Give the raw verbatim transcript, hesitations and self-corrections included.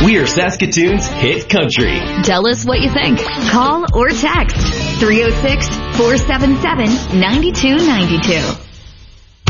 We are Saskatoon's hit country. Tell us what you think. Call or text three oh six, four seven seven, nine two nine two.